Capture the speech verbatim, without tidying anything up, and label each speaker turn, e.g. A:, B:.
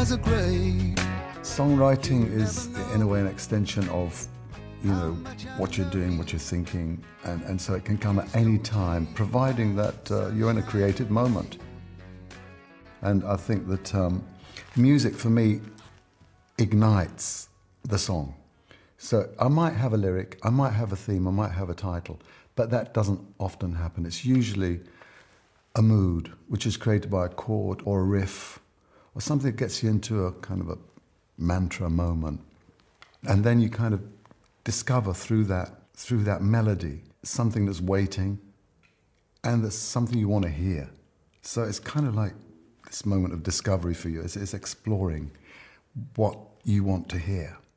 A: as a grave.
B: Songwriting is, in a way, an extension of, you know, what you're doing, what you're thinking, and, and so it can come at any time, providing that uh, you're in a creative moment. And I think that um, music, for me, ignites the song. So I might have a lyric, I might have a theme, I might have a title, but that doesn't often happen. It's usually a mood, which is created by a chord or a riff, or something that gets you into a kind of a mantra moment. And then you kind of discover through that, through that melody, something that's waiting, and that's something you want to hear. So it's kind of like this moment of discovery for you. It's, it's exploring what you want to hear.